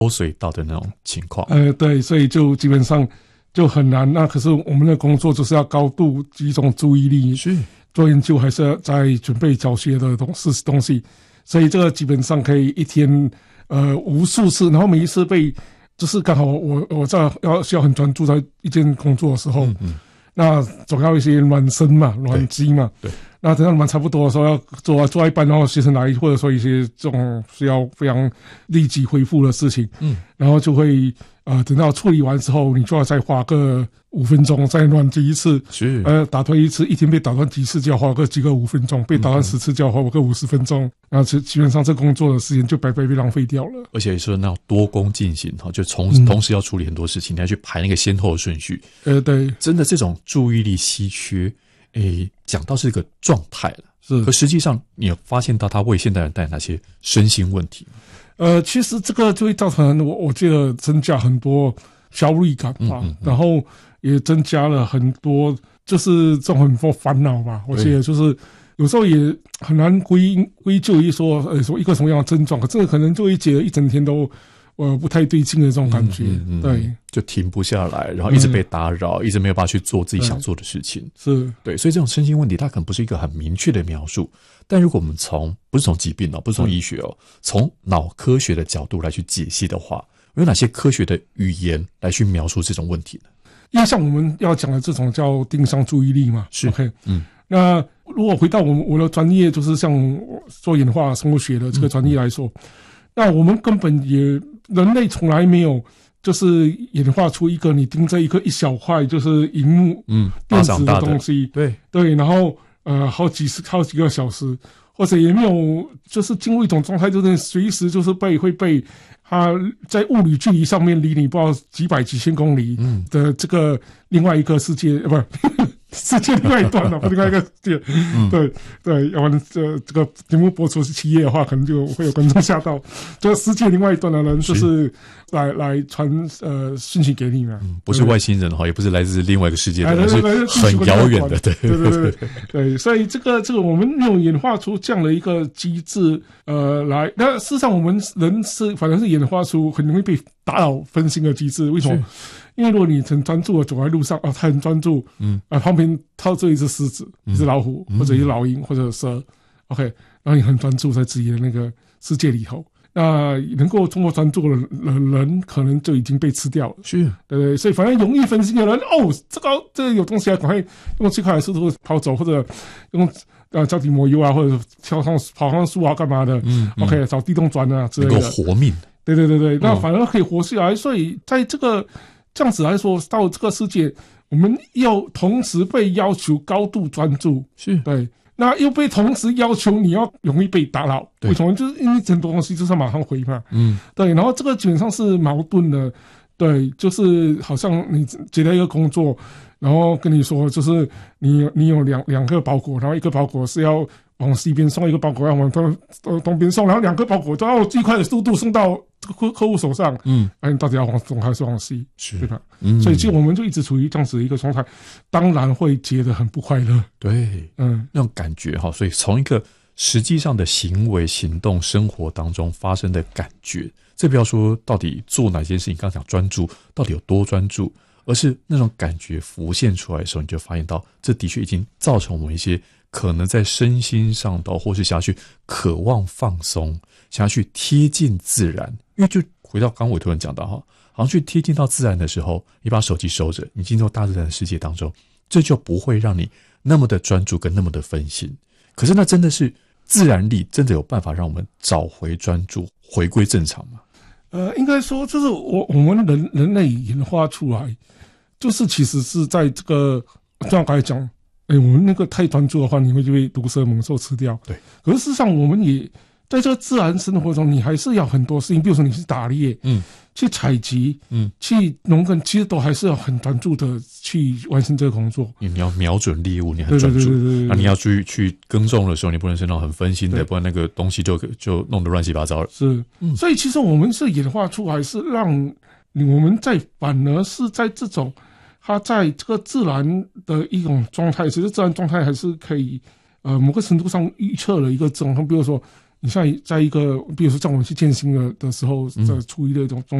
脱水到的那种情况。 对，所以就基本上就很难。那可是我们的工作就是要高度集中注意力， 是做研究还是要在准备教学的东西，所以这个基本上可以一天无数次，然后每一次就是刚好我在需要很专注在一件工作的时候，那总要一些暖身嘛，暖机嘛， 对。 那等到暖差不多的时候，要做一半，然后学生来，或者说一些这种需要非常立即恢复的事情，然后就会等到处理完之后，你就要再花个5分钟再暖机一次， 是打断一次，一天被打断几次就要花个5分钟，被打断10次就要花个50分钟，然后基本上这工作的时间就白白被浪费掉了。 而且说那多工进行哈，就同时要处理很多事情，你要去排那个先后的顺序。 对， 真的这种注意力稀缺，讲到是一个状态了， 是。 可实际上你有发现到它为现代人带来哪些身心问题？ 其实这个就会造成我觉得增加很多焦虑感吧，然后也增加了很多就是这种很多烦恼吧。我觉得就是有时候也很难归咎于说一个什么样的症状，可这个可能就会觉得一整天都不太对劲的这种感觉，对， 就停不下来，然后一直被打扰，一直没有办法去做自己想做的事情， 是对，所以这种身心问题它可能不是一个很明确的描述，但如果我们不是从疾病不是从医学从脑科学的角度来去解析的话，有哪些科学的语言来去描述这种问题呢？ 因为像我们要讲的这种叫定向注意力嘛， 是 OK，那如果回到我的专业，就是像做演化生物学的这个专业来说，那我们根本人类从来没有就是演化出一个你盯着一小块就是萤幕电子的东西，对，然后好几个小时，或者也没有就是进入一种状态，就是随时就是会被它在物理距离上面离你不知道几百几千公里的这个另外一个世界，不世界另外一端不另外一个世界，对，要不然这个节目播出是7月的话，可能就会有观众吓到。这世界另外一端的人就是来传讯息给你嘛， 不是外星人也不是来自另外一个世界的人，是很遥远的， 对，所以这个我们没有演化出这样的一个机制来。那事实上我们人反正是演化出很容易被打扰分心的机制，为什么？因为如果你很专注的走在路上他很专注，旁边套着一只狮子、一只老虎或者一只老鹰或者蛇 ，OK， 然后你很专注在自己的那个世界里头，那能够这么专注的人可能就已经被吃掉了， 是， 对，所以反正容易分心的人，这个有东西赶快用最快的速度跑走，或者用脚底抹油啊，或者跑上树啊干嘛的，OK， 找地洞钻啊之类的， 能够活命， 对，那反而可以活下来，所以在这样子来说，到这个世界，我们要同时被要求高度专注， 是对，那又被同时要求你要容易被打扰，为什么？就是因为很多东西就是马上回嘛，对，然后这个基本上是矛盾的，对，就是好像你接到一个工作，然后跟你说，就是你有两个包裹，然后一个包裹是要往西边送，一个包裹要往东边送，然后2个包裹都要最快的速度送到客户手上，你到底要往东还是往西，对吧？所以其实我们就一直处于这样子的一个状态，当然会觉得很不快乐， 对，那种感觉所以从一个实际上的行为、行动、生活当中发生的感觉，这不要说到底做哪件事情，刚讲专注到底有多专注，而是那种感觉浮现出来的时候，你就发现到这的确已经造成我们一些可能在身心上或是想要去渴望放松，想要去贴近自然。因为就回到刚伟突然讲到好像去贴近到自然的时候，你把手机收着，你进入大自然的世界当中，这就不会让你那么的专注跟那么的分心。可是那真的是自然力真的有办法让我们找回专注，回归正常吗？ 应该说就是我们人类演化出来，就是其实是在这个像刚才讲，我们那个太专注的话，你会就被毒蛇猛兽吃掉。 对， 可是事实上我们也在这个自然生活中，你还是要很多事情，比如说你去打猎，去采集，去农耕，其实都还是要很专注的去完成这个工作。你要瞄准猎物，你很专注。那你要去耕种的时候，你不能是那种很分心的，不然那个东西就弄得乱七八糟了。 是，所以其实我们是演化出来是让我们反而是在这种它在这个自然的一种状态，其实自然状态还是可以某个程度上预测了一个状况，比如说你像在一个，比如说像我们去健行的时候，在处于的一种